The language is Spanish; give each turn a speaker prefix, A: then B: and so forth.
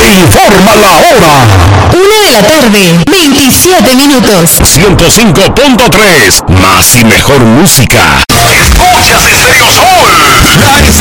A: informa la hora.
B: 1:27.
A: 105.3, más y mejor música. Escuchas Estéreo Sol, la